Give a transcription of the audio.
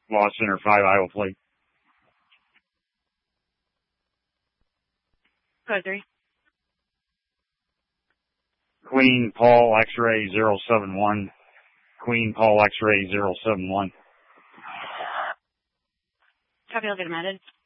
Lost Center 5 Iowa plate. Code 3. Queen Paul X-ray 071. Queen Paul X-ray 071. Copy, I'll get him added.